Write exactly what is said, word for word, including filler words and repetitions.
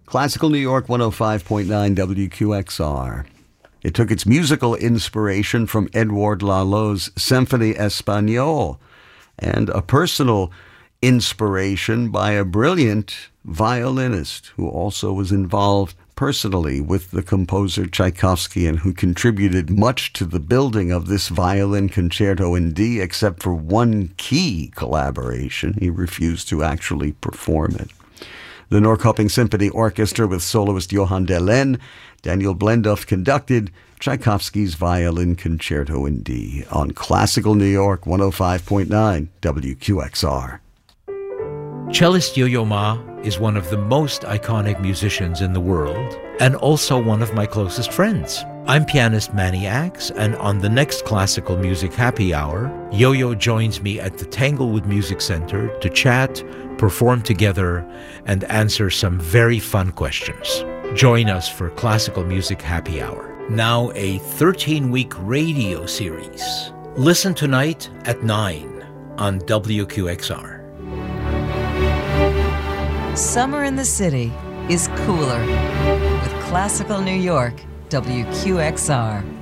Classical New York one oh five point nine W Q X R. It took its musical inspiration from Edouard Lalot's Symphonie Espagnole and a personal inspiration by a brilliant violinist who also was involved personally with the composer Tchaikovsky and who contributed much to the building of this violin concerto in D, except for one key collaboration. He refused to actually perform it. The Norrköping Symphony Orchestra with soloist Johan Dehlen, Daniel Blenduff conducted Tchaikovsky's Violin Concerto in D on Classical New York one oh five point nine W Q X R. Cellist Yo-Yo Ma is one of the most iconic musicians in the world and also one of my closest friends. I'm pianist Manny Axe, and on the next Classical Music Happy Hour, Yo-Yo joins me at the Tanglewood Music Center to chat, perform together, and answer some very fun questions. Join us for Classical Music Happy Hour. Now a thirteen-week radio series. Listen tonight at nine on W Q X R. Summer in the city is cooler with Classical New York, W Q X R.